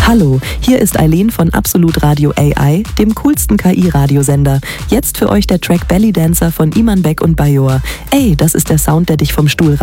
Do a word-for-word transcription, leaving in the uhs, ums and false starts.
Hallo, hier ist Eileen von Absolut Radio A I, dem coolsten K I-Radiosender. Jetzt für euch der Track Belly Dancer von Iman Beck und Bajor. Ey, das ist der Sound, der dich vom Stuhl reißt.